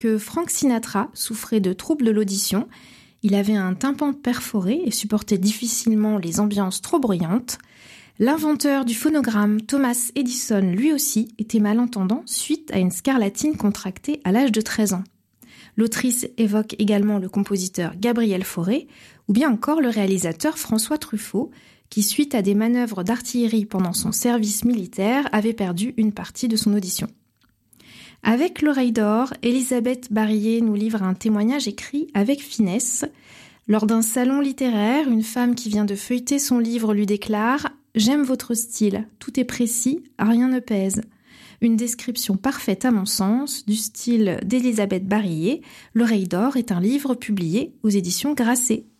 que Frank Sinatra souffrait de troubles de l'audition. Il avait un tympan perforé et supportait difficilement les ambiances trop bruyantes. L'inventeur du phonogramme, Thomas Edison, lui aussi, était malentendant suite à une scarlatine contractée à l'âge de 13 ans. L'autrice évoque également le compositeur Gabriel Fauré ou bien encore le réalisateur François Truffaut, qui, suite à des manœuvres d'artillerie pendant son service militaire, avait perdu une partie de son audition. Avec l'oreille d'or, Elisabeth Barillet nous livre un témoignage écrit avec finesse. Lors d'un salon littéraire, une femme qui vient de feuilleter son livre lui déclare « J'aime votre style, tout est précis, rien ne pèse ». Une description parfaite à mon sens du style d'Elisabeth Barillet. L'oreille d'or est un livre publié aux éditions Grasset.